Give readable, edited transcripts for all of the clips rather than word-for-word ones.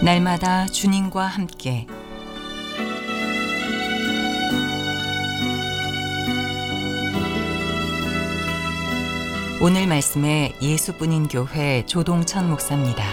날마다 주님과 함께 오늘 말씀에 예수뿐인 교회 조동천 목사입니다.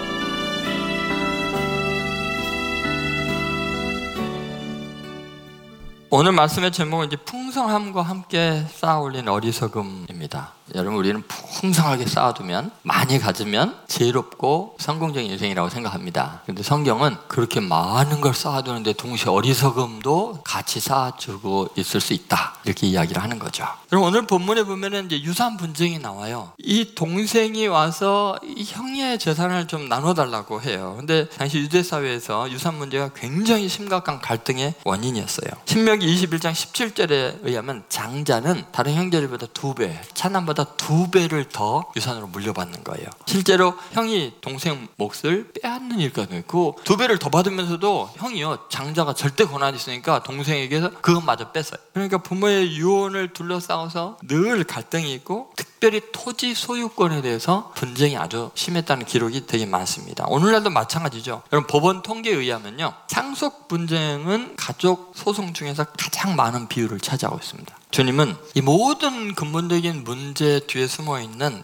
오늘 말씀의 제목은 이제 풍성함과 함께 쌓아 올린 어리석음입니다. 여러분, 우리는 풍성하게 쌓아두면, 많이 가지면 지혜롭고 성공적인 인생이라고 생각합니다. 근데 성경은 그렇게 많은 걸 쌓아두는데 동시에 어리석음도 같이 쌓아주고 있을 수 있다, 이렇게 이야기를 하는 거죠. 여러분, 오늘 본문에 보면은 이제 유산 분쟁이 나와요. 이 동생이 와서 이 형의 재산을 좀 나눠달라고 해요. 근데 당시 유대 사회에서 유산 문제가 굉장히 심각한 갈등의 원인이었어요. 신명기 21장 17절에 의하면 장자는 다른 형제들보다 2배, 차남보다 2배를 더 유산으로 물려받는 거예요. 실제로 형이 동생 몫을 빼앗는 일까지 있고 2배를 더 받으면서도 형이요, 장자가 절대 권한이 있으니까 동생에게서 그것마저 뺐어요. 그러니까 부모의 유언을 둘러싸고서 늘 갈등이 있고, 특별히 토지 소유권에 대해서 분쟁이 아주 심했다는 기록이 되게 많습니다. 오늘날도 마찬가지죠. 여러분, 법원 통계에 의하면요, 상속 분쟁은 가족 소송 중에서 가장 많은 비율을 차지하고 있습니다. 주님은 이 모든 근본적인 문제 뒤에 숨어있는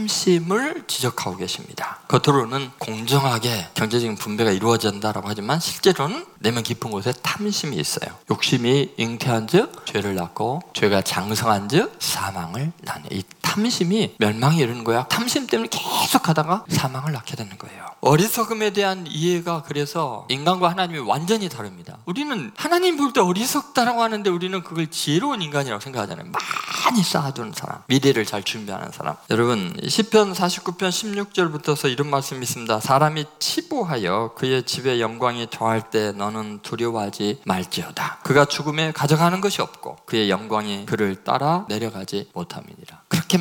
탐심을 지적하고 계십니다. 겉으로는 공정하게 경제적인 분배가 이루어진다라고 하지만 실제로는 내면 깊은 곳에 탐심이 있어요. 욕심이 잉태한 즉 죄를 낳고, 죄가 장성한 즉 사망을 낳는, 이 탐심이 멸망에 이르는 거야. 탐심 때문에 계속 하다가 사망을 낳게 되는 거예요. 어리석음에 대한 이해가 그래서 인간과 하나님이 완전히 다릅니다. 우리는 하나님 볼 때 어리석다라고 하는데 우리는 그걸 지혜로운 인간이라고 생각하잖아요. 많이 쌓아두는 사람, 미래를 잘 준비하는 사람. 여러분, 시편 49편 16절부터서 이런 말씀이 있습니다. 사람이 치부하여 그의 집에 영광이 더할 때 너는 두려워하지 말지어다. 그가 죽음에 가져가는 것이 없고 그의 영광이 그를 따라 내려가지 못함이니라. 그렇게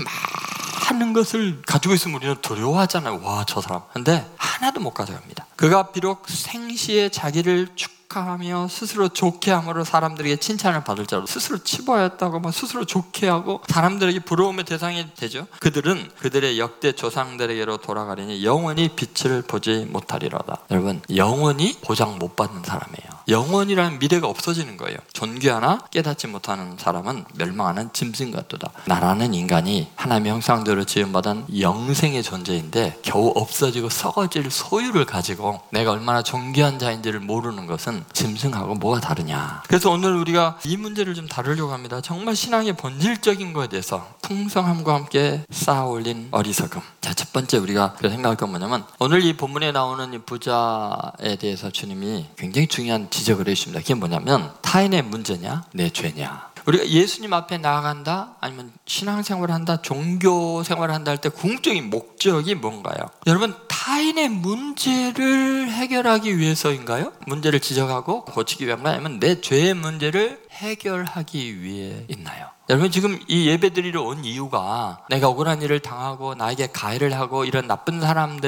많은 것을 가지고 있으면 우리는 두려워하잖아요. 와, 저 사람. 근데 하나도 못 가져갑니다. 그가 비록 생시에 자기를 축하하며 스스로 좋게 함으로 사람들에게 칭찬을 받을 자로 스스로 치부하였다고 막 스스로 좋게 하고 사람들에게 부러움의 대상이 되죠. 그들은 그들의 역대 조상들에게로 돌아가리니 영원히 빛을 보지 못하리로다. 여러분, 영원히 보장 못 받는 사람이에요. 영원이라는 미래가 없어지는 거예요. 존귀하나 깨닫지 못하는 사람은 멸망하는 짐승 같도다. 나라는 인간이 하나님의 형상대로 지음받은 영생의 존재인데 겨우 없어지고 썩어질 소유를 가지고 내가 얼마나 존귀한 자인지를 모르는 것은 짐승하고 뭐가 다르냐. 그래서 오늘 우리가 이 문제를 좀 다루려고 합니다. 정말 신앙의 본질적인 것에 대해서 풍성함과 함께 쌓아 올린 어리석음. 자, 첫 번째 우리가 생각할 건 뭐냐면, 오늘 이 본문에 나오는 이 부자에 대해서 주님이 굉장히 중요한 지적을 해주십니다. 그게 뭐냐면, 타인의 문제냐 내 죄냐. 우리가 예수님 앞에 나아간다, 아니면 신앙생활을 한다, 종교생활을 한다 할 때 궁극적인 목적이 뭔가요? 여러분, 타인의 문제를 해결하기 위해서인가요? 문제를 지적하고 고치기 위한가요? 아니면 내 죄의 문제를 해결하기 위해 있나요? 여러분, 지금 이 예배 드리러 온 이유가 내가 억울한 일을 당하고 나에게 가해를 하고 이런 나쁜 사람들